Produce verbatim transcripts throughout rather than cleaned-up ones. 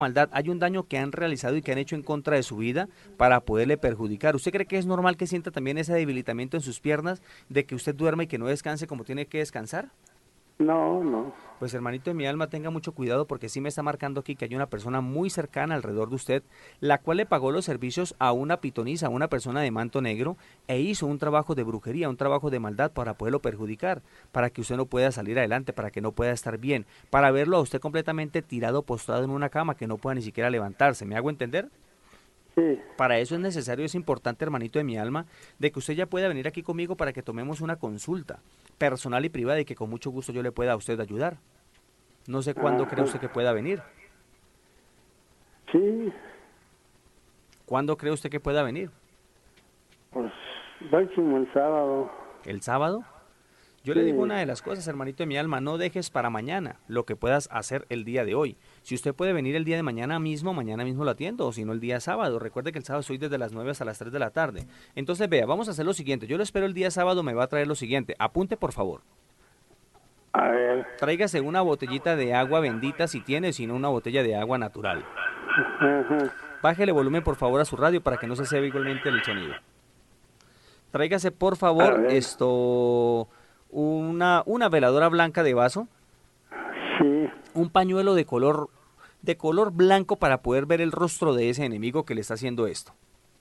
maldad, hay un daño que han realizado y que han hecho en contra de su vida para poderle perjudicar. ¿Usted cree que es normal que sienta también ese debilitamiento en sus piernas, de que usted duerma y que no descanse como tiene que descansar? No, no. Pues hermanito de mi alma, tenga mucho cuidado porque sí me está marcando aquí que hay una persona muy cercana alrededor de usted, la cual le pagó los servicios a una pitonisa, a una persona de manto negro, e hizo un trabajo de brujería, un trabajo de maldad para poderlo perjudicar, para que usted no pueda salir adelante, para que no pueda estar bien, para verlo a usted completamente tirado, postrado en una cama, que no pueda ni siquiera levantarse. ¿Me hago entender? Sí. Para eso es necesario, es importante, hermanito de mi alma, de que usted ya pueda venir aquí conmigo para que tomemos una consulta personal y privada y que con mucho gusto yo le pueda a usted ayudar. No sé cuándo Ajá. cree usted que pueda venir. Sí, ¿Cuándo cree usted que pueda venir? pues próximo el sábado. ¿El sábado? Yo Sí. le digo una de las cosas, hermanito de mi alma, no dejes para mañana lo que puedas hacer el día de hoy. Si usted puede venir el día de mañana mismo, mañana mismo lo atiendo, o si no el día sábado. Recuerde que el sábado estoy desde las nueve hasta las tres de la tarde. Entonces, vea, vamos a hacer lo siguiente. Yo lo espero el día sábado, me va a traer lo siguiente. Apunte, por favor. A ver. Tráigase una botellita de agua bendita si tiene, si no una botella de agua natural. Ajá. Bájele volumen, por favor, a su radio para que no se sea igualmente el sonido. Tráigase, por A favor, ver. esto... Una, una veladora blanca de vaso, Sí. un pañuelo de color, de color blanco para poder ver el rostro de ese enemigo que le está haciendo esto.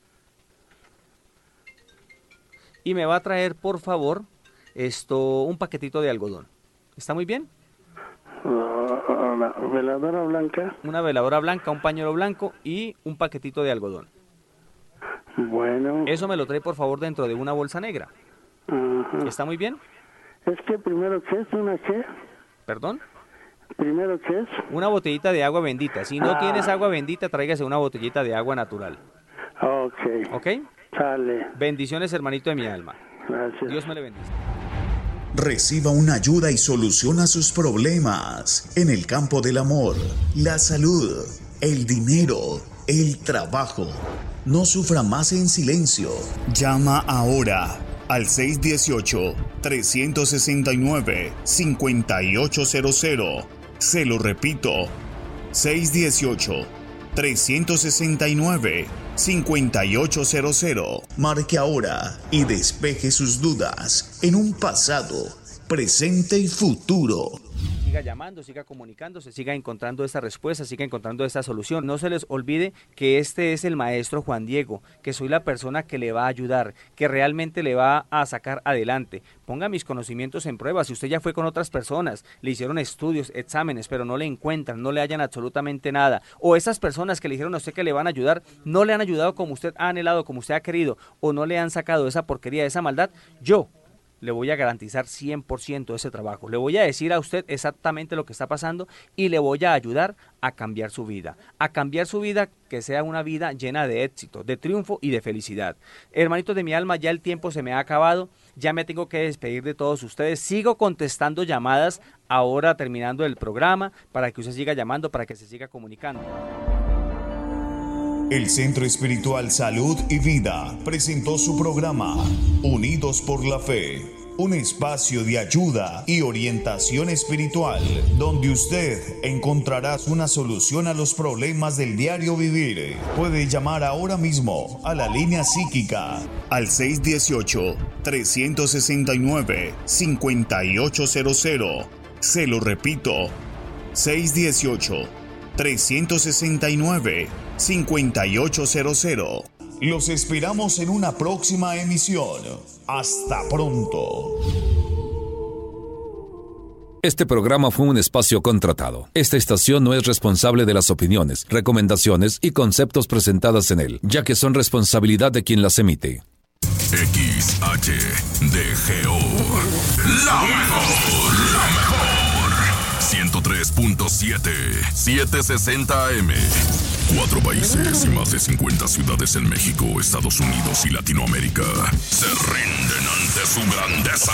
Y me va a traer, por favor, esto, un paquetito de algodón. ¿Está muy bien? La, la veladora blanca. Una veladora blanca, un pañuelo blanco y un paquetito de algodón. Bueno. Eso me lo trae, por favor, dentro de una bolsa negra. Ajá. ¿Está muy bien? Es que primero, ¿qué es? ¿Una qué? ¿Perdón? Primero, ¿qué es? Una botellita de agua bendita. Si no Ah. tienes agua bendita, tráigase una botellita de agua natural. Ok. ¿Ok? Sale. Bendiciones, hermanito de mi alma. Gracias. Dios me le bendiga. Reciba una ayuda y soluciona sus problemas en el campo del amor, la salud, el dinero, el trabajo. No sufra más en silencio. Llama ahora al seis uno ocho, tres seis nueve, cinco ocho cero cero. Se lo repito, seis uno ocho, tres seis nueve, cinco ocho cero cero. Marque ahora y despeje sus dudas en un pasado, presente y futuro. Siga llamando, siga comunicándose, siga encontrando esta respuesta, siga encontrando esta solución. No se les olvide que este es el maestro Juan Diego, que soy la persona que le va a ayudar, que realmente le va a sacar adelante. Ponga mis conocimientos en prueba. Si usted ya fue con otras personas, le hicieron estudios, exámenes, pero no le encuentran, no le hallan absolutamente nada, o esas personas que le dijeron a usted que le van a ayudar, no le han ayudado como usted ha anhelado, como usted ha querido, o no le han sacado esa porquería, esa maldad, yo le voy a garantizar cien por ciento ese trabajo. Le voy a decir a usted exactamente lo que está pasando y le voy a ayudar a cambiar su vida. A cambiar su vida, que sea una vida llena de éxito, de triunfo y de felicidad. Hermanitos de mi alma, ya el tiempo se me ha acabado. Ya me tengo que despedir de todos ustedes. Sigo contestando llamadas ahora terminando el programa para que usted siga llamando, para que se siga comunicando. El Centro Espiritual Salud y Vida presentó su programa Unidos por la Fe, un espacio de ayuda y orientación espiritual donde usted encontrará una solución a los problemas del diario vivir. Puede llamar ahora mismo a la línea psíquica al seis uno ocho, tres seis nueve, cinco ocho cero cero. Se lo repito, seis uno ocho, tres seis nueve, cinco ocho cero cero. Los esperamos en una próxima emisión. Hasta pronto. Este programa fue un espacio contratado. Esta estación no es responsable de las opiniones, recomendaciones y conceptos presentadas en él, ya que son responsabilidad de quien las emite. X H D G O, la mejor, la mejor. ciento tres punto siete, setecientos sesenta A M. Cuatro países y más de cincuenta ciudades en México, Estados Unidos y Latinoamérica se rinden ante su grandeza.